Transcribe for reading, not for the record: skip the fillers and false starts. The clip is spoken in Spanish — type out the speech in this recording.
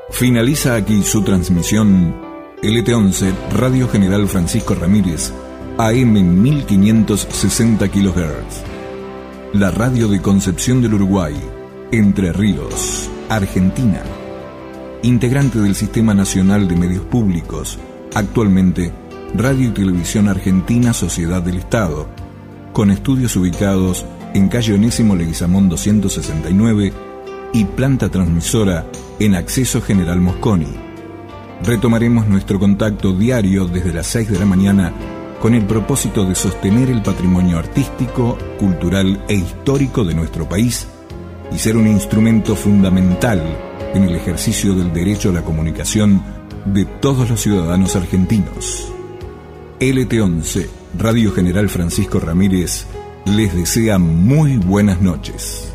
Finaliza aquí su transmisión LT11 Radio General Francisco Ramírez, AM 1560 kHz. La radio de Concepción del Uruguay, Entre Ríos, Argentina. Integrante del Sistema Nacional de Medios Públicos, actualmente Radio y Televisión Argentina Sociedad del Estado, con estudios ubicados en calle Onésimo Leguizamón 269 y planta transmisora en Acceso General Mosconi. Retomaremos nuestro contacto diario desde las 6 de la mañana con el propósito de sostener el patrimonio artístico, cultural e histórico de nuestro país y ser un instrumento fundamental en el ejercicio del derecho a la comunicación de todos los ciudadanos argentinos. LT11, Radio General Francisco Ramírez, les desea muy buenas noches.